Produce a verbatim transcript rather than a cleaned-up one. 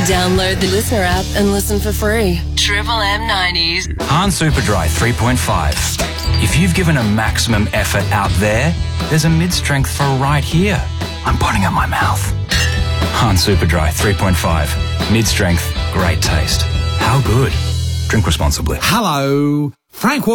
Download the Listener app and listen for free. Triple M nineties. Hahn Superdry three point five. If you've given a maximum effort out there, there's a mid-strength for right here. I'm putting out my mouth. Hahn Superdry three point five. Mid-strength, great taste. How good? Drink responsibly. Hello, Frank Wa-